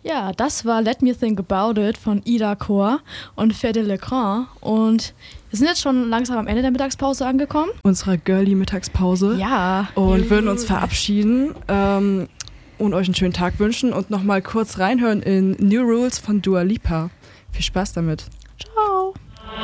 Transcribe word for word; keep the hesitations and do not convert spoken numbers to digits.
Ja, das war Let Me Think About It von Ida Corr und Fede Legrand. Und wir sind jetzt schon langsam am Ende der Mittagspause angekommen. Unserer Girly-Mittagspause. Ja. Und würden uns verabschieden ähm, und euch einen schönen Tag wünschen und nochmal kurz reinhören in New Rules von Dua Lipa. Viel Spaß damit.